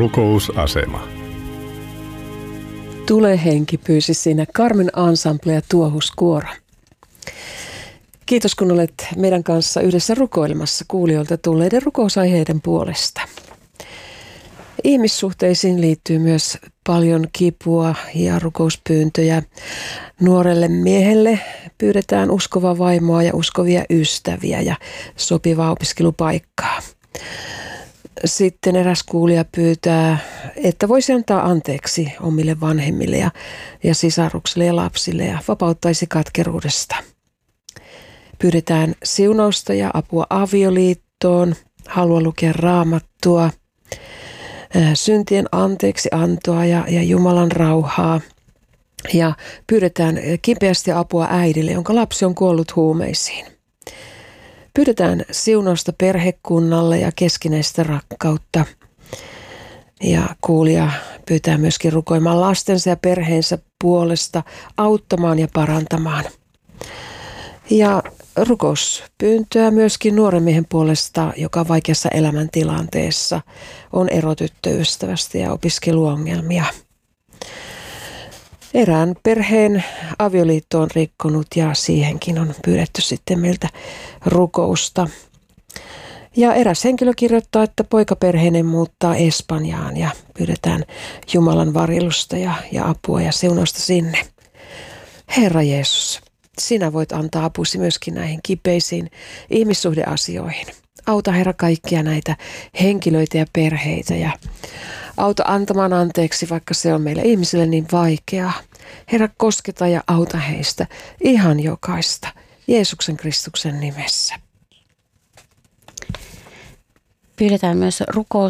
Rukousasema. Tule henki pyysi siinä Carmen Ensemble ja Tuohuskuoro. Kiitos kun olet meidän kanssa yhdessä rukoilemassa kuulijoilta tulleiden rukousaiheiden puolesta. Ihmissuhteisiin liittyy myös paljon kipua ja rukouspyyntöjä. Nuorelle miehelle pyydetään uskovaa vaimoa ja uskovia ystäviä ja sopivaa opiskelupaikkaa. Sitten eräs kuulija pyytää, että voisi antaa anteeksi omille vanhemmille ja sisaruksille ja lapsille ja vapauttaisi katkeruudesta. Pyydetään siunausta ja apua avioliittoon, halua lukea raamattua, syntien anteeksi antoa ja Jumalan rauhaa. Ja pyydetään kipeästi apua äidille, jonka lapsi on kuollut huumeisiin. Pyydetään siunausta perhekunnalle ja keskinäistä rakkautta. Ja kuulija pyytää myöskin rukoimaan lastensa ja perheensä puolesta, auttamaan ja parantamaan. Ja rukouspyyntöä myöskin nuoren miehen puolesta, joka on vaikeassa elämäntilanteessa, on erotyttöystävästä ja opiskeluongelmia. Erään perheen avioliitto on rikkonut ja siihenkin on pyydetty sitten meiltä rukousta. Ja eräs henkilö kirjoittaa, että poikaperheinen muuttaa Espanjaan ja pyydetään Jumalan varjelusta ja apua ja siunausta sinne. Herra Jeesus, sinä voit antaa apusi myöskin näihin kipeisiin ihmissuhdeasioihin. Auta Herra kaikkia näitä henkilöitä ja perheitä ja auta antamaan anteeksi, vaikka se on meille ihmisille niin vaikeaa. Herra, kosketa ja auta heistä ihan jokaista Jeesuksen Kristuksen nimessä. Pyydetään myös rukousta